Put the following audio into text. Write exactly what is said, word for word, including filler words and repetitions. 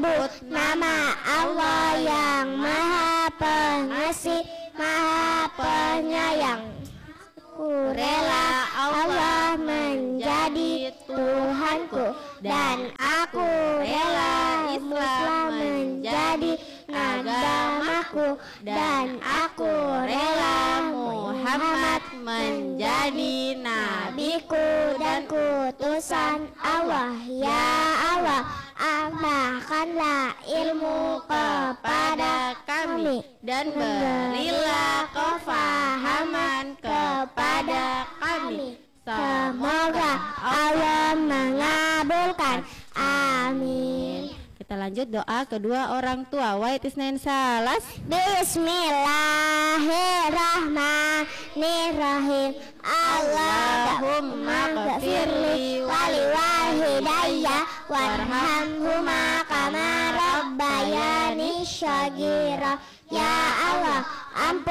menyebut nama Allah yang Maha Pengasih, Maha Penyayang. Ku rela Allah menjadi Tuhanku, dan aku rela Islam menjadi agamaku, dan aku rela Muhammad menjadi nabiku dan kutusan Allah. Ya Allah, amanahkanlah ilmu kepada kami, dan berilah kefahaman kepada kami. Semoga Allah mengabulkan. Amin. Kita lanjut doa kedua orang tua. Wait isnain salas. Bismillahirrahmanirrahim. Allahumma ghafirli wali walidayya warhamhuma kama rabbayani shaghira. Ya Allah, ampun